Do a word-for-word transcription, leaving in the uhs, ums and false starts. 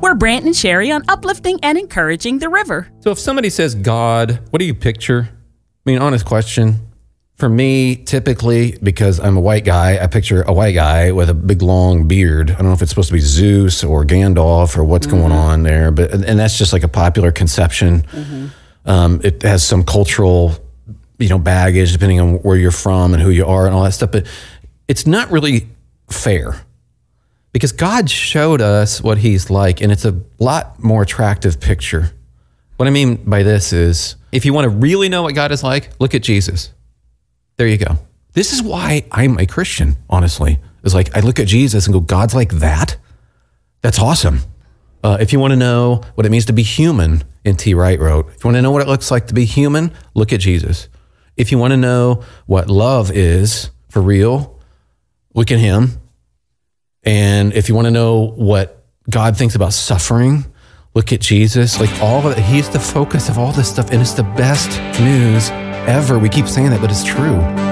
We're Brant and Sherry on uplifting and encouraging the river. So if somebody says God, what do you picture? I mean, honest question. For me, typically, because I'm a white guy, I picture a white guy with a big long beard. I don't know if it's supposed to be Zeus or Gandalf or what's mm-hmm. going on there, but and that's just like a popular conception. Mm-hmm. Um, it has some cultural, you know, baggage depending on where you're from and who you are and all that stuff. But it's not really fair because God showed us what he's like, and it's a lot more attractive picture. What I mean by this is, if you want to really know what God is like, look at Jesus. There you go. This is why I'm a Christian, honestly. It's like I look at Jesus and go, God's like that? That's awesome. Uh, if you want to know what it means to be human, N T Wright wrote, if you want to know what it looks like to be human, look at Jesus. If you want to know what love is for real, look at him. And if you want to know what God thinks about suffering, look at Jesus. Like all of it, he's the focus of all this stuff, and it's the best news ever. We keep saying that, but it's true.